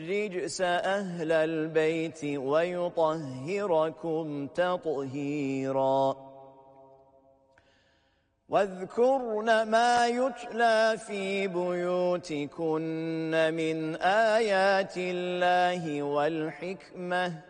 الرجس أهل البيت ويطهركم تطهيرا واذكرن ما يتلى في بيوتكن من آيات الله والحكمة